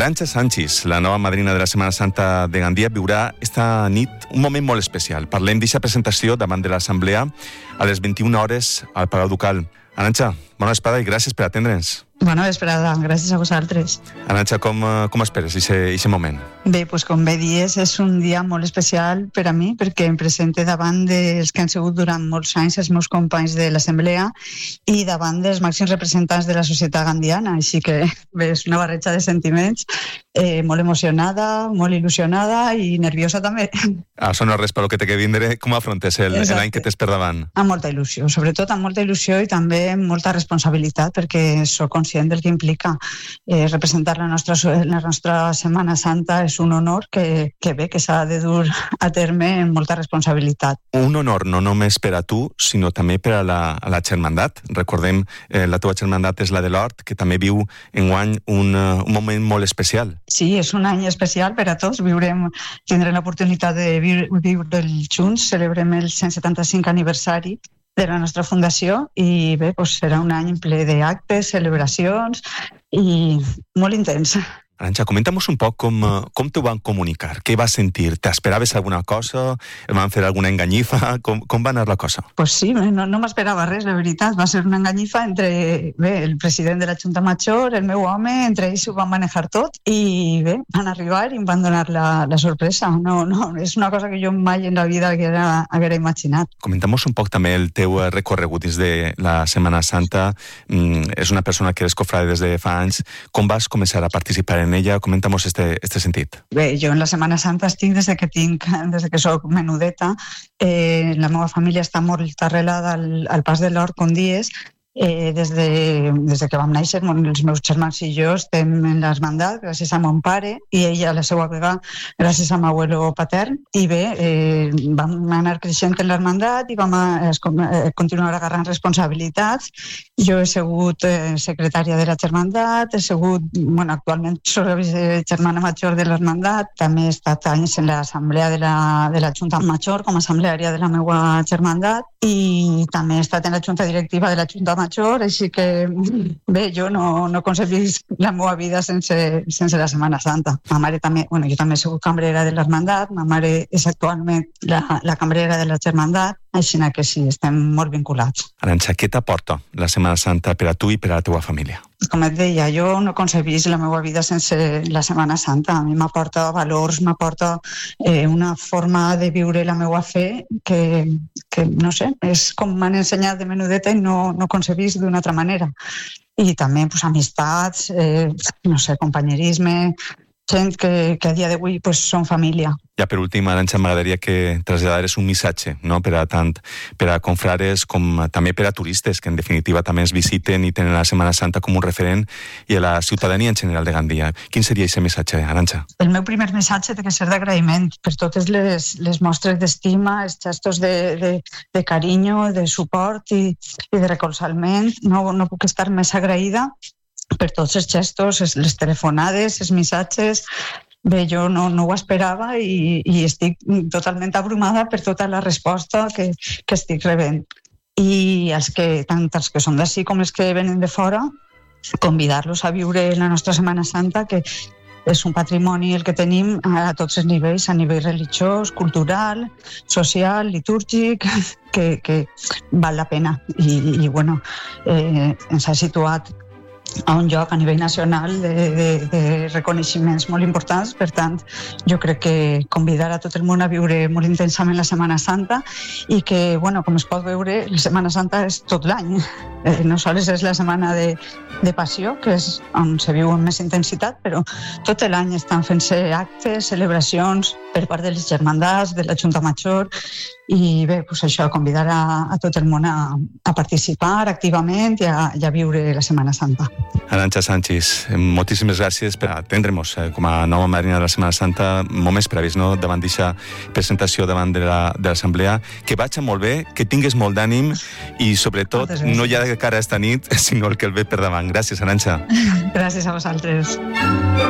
Arantxa Sanchis, la nova madrina de la Setmana Santa de Gandia, viurà esta nit un moment molt especial. Parlem d'aquesta presentació davant de l'Assemblea a les 21 hores al Palau Ducal. Arantxa, bona vesprada i gràcies per atendre'ns. Bona vesprada, gràcies a vosaltres. Arantxa, com esperes aquest moment? Bé, doncs com bé dies, és un dia molt especial per a mi, perquè em presente davant dels que han sigut durant molts anys els meus companys de l'Assemblea i davant dels màxims representants de la societat gandiana. Així que bé, és una barreja de sentiments, molt emocionada, molt il·lusionada i nerviosa també. Això no és res per lo que té que vindre. Com afrontes l'any que tens per davant? Amb molta il·lusió, sobretot amb molta il·lusió i també amb molta responsabilitat, perquè soc conscient del que implica representar la nostra Setmana Santa. És un honor que s'ha de dur a terme amb molta responsabilitat. Un honor no només per a tu, sinó també per a la Germandat. Recordem, la teva Germandat és la de l'Hort, que també viu enguany un moment molt especial. Sí, és un any especial per a tots. Tindrem l'oportunitat de viure junts, celebrem el 175 aniversari de la nostra fundació i bé, doncs serà un any ple d'actes, celebracions i molt intens. Arantxa, comenta'm un poc com t'ho van comunicar, què vas sentir? T'esperaves alguna cosa? Van fer alguna enganyifa? Com va anar la cosa? Pues sí, no m'esperava res, la veritat. Va ser una enganyifa entre el president de la Junta Major, el meu home, entre ells ho van manejar tot i bé, van arribar i em van donar la sorpresa. No, és una cosa que jo mai en la vida haguera imaginat. Comenta'm un poc també el teu recorregut dins de la Setmana Santa. És una persona que eres cofrade des de fa anys. Com vas començar a participar en ella? Comenta'm este sentit. Bé, jo en la Setmana Santa estic des que soc menudeta. La meva família està molt arrelada al Pas de l'Hort con Dies. Des que vam néixer, els meus germans i jo estem en l'hermandat gràcies a mon pare i ella a la seva vegada gràcies a m'abuelo patern. I bé, vam anar creixent en l'hermandat i vam continuar agarrant responsabilitats. Jo he sigut secretària de la germandat, actualment soc germana major de l'hermandat, també he estat anys en l'assemblea de la Junta Major com a assembleària de la meva germandat i també he estat en la Junta Directiva de la Junta Major, així que bé, jo no concebisc la meva vida sense la Setmana Santa. Ma mare també, jo també he sigut cambrera de l'hermandat, ma mare és actualment la cambrera de la germandat, així que sí, estem molt vinculats. Arantxa, què t'aporta la Setmana Santa per a tu i per a la teva família? Com et deia, jo no concebisc la meva vida sense la Setmana Santa. A mi m'aporta valors, m'aporta una forma de viure la meva fe que no sé, és com m'han ensenyat de menudeta i no concebisc d'una altra manera. I també amistats, companyerisme, gent que a dia d'avui són família. Ja per últim, Arantxa, m'agradaria que traslladares un missatge, no? Per a confrares com també per a turistes que en definitiva també ens visiten i tenen la Setmana Santa com un referent i a la ciutadania en general de Gandia. Quin seria aquest missatge, Arantxa? El meu primer missatge té que ser d'agraïment per totes les mostres d'estima, els gestos de carinyo, de suport i de recolzament. No puc estar més agraïda per tots els gestos, les telefonades, els missatges. Bé, jo no ho esperava i estic totalment abrumada per tota la resposta que estic rebent. I tant els que són d'ací com els que venen de fora, convidar-los a viure la nostra Setmana Santa, que és un patrimoni el que tenim a tots els nivells, a nivell religiós, cultural, social, litúrgic, que val la pena. I ens ha situat a un lloc a nivell nacional de reconeixements molt importants. Per tant, jo crec que convidar a tot el món a viure molt intensament la Setmana Santa i que, com es pot veure, la Setmana Santa és tot l'any. No sols és la setmana de passió, que és on se viu amb més intensitat, però tot l'any estan fent-se actes, celebracions per part de les germandats, de la Junta Major, i bé, això, convidar a tot el món a participar activament i a viure la Setmana Santa. Arantxa Sanchis, moltíssimes gràcies per atendre-nos com a nova madrina de la Setmana Santa, moments previs, no?, davant d'aquesta presentació davant de l'Assemblea. Que vagi molt bé, que tingues molt d'ànim i, sobretot, no ja de cara a esta nit, sinó el que el ve per davant. Gràcies, Arantxa. Gràcies a vosaltres.